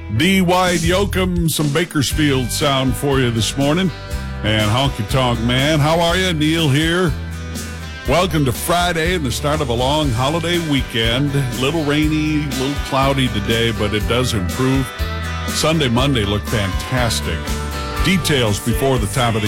D. Wide Yoakum, some Bakersfield sound for you this morning. And Honky Tonk Man, how are you? Neil here. Welcome to Friday and the start of a long holiday weekend. A little rainy, a little cloudy today, but it does improve. Sunday, Monday look fantastic. Details before the top of the